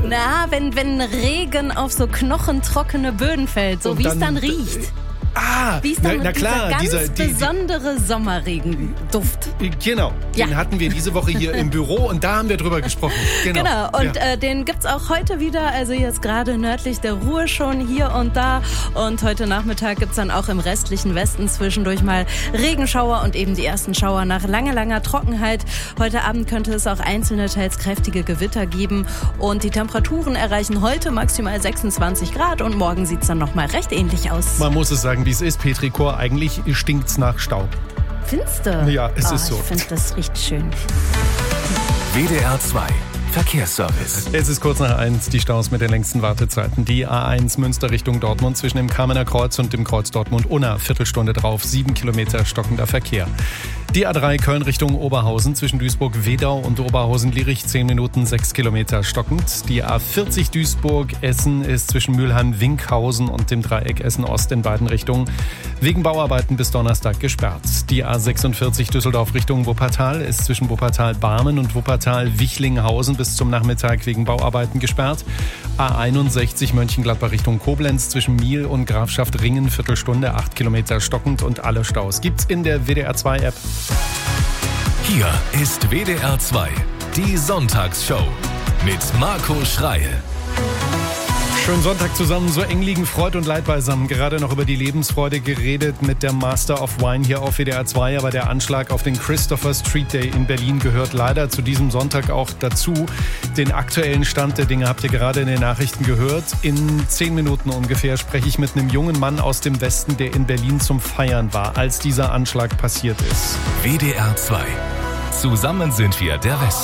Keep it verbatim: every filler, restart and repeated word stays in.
Na, wenn, wenn Regen auf so knochentrockene Böden fällt, so wie es dann riecht. Ah, Wie es dann na, na mit klar, dieser ganz dieser, die, besondere Sommerregenduft. Genau, Ja. den hatten wir diese Woche hier im Büro und da haben wir drüber gesprochen. Genau, Genau, und ja. äh, den gibt's auch heute wieder, also jetzt gerade nördlich der Ruhr schon hier und da. Und heute Nachmittag gibt's dann auch im restlichen Westen zwischendurch mal Regenschauer und eben die ersten Schauer nach langer, langer Trockenheit. Heute Abend könnte es auch einzelne, teils kräftige Gewitter geben. Und die Temperaturen erreichen heute maximal sechsundzwanzig Grad und morgen sieht's dann nochmal recht ähnlich aus. Man muss es sagen, wie es ist, Petri Kor, eigentlich stinkt's nach Staub. Findest du? Ja, es oh, ist so. Ich finde, das riecht schön. W D R zwei Verkehrsservice. Es ist kurz nach eins, die Staus mit den längsten Wartezeiten. Die A eins Münster Richtung Dortmund zwischen dem Kamener Kreuz und dem Kreuz Dortmund-Unna. Viertelstunde drauf, sieben Kilometer stockender Verkehr. Die A drei Köln Richtung Oberhausen zwischen Duisburg-Wedau und Oberhausen-Lierich zehn Minuten, sechs Kilometer stockend. Die A vierzig Duisburg-Essen ist zwischen Mülheim-Winkhausen und dem Dreieck Essen-Ost in beiden Richtungen wegen Bauarbeiten bis Donnerstag gesperrt. Die A sechsundvierzig Düsseldorf Richtung Wuppertal ist zwischen Wuppertal-Barmen und Wuppertal-Wichlinghausen bis zum Nachmittag wegen Bauarbeiten gesperrt. A einundsechzig Mönchengladbach Richtung Koblenz zwischen Miel und Grafschaft Ringen Viertelstunde, acht Kilometer stockend und alle Staus gibt's in der W D R zwei App. Hier ist W D R zwei, die Sonntagsshow mit Marco Schreil. Schönen Sonntag zusammen, so eng liegen Freud und Leid beisammen. Gerade noch über die Lebensfreude geredet mit der Master of Wine hier auf W D R zwei. Aber der Anschlag auf den Christopher Street Day in Berlin gehört leider zu diesem Sonntag auch dazu. Den aktuellen Stand der Dinge habt ihr gerade in den Nachrichten gehört. In zehn Minuten ungefähr spreche ich mit einem jungen Mann aus dem Westen, der in Berlin zum Feiern war, als dieser Anschlag passiert ist. W D R zwei. Zusammen sind wir der Westen.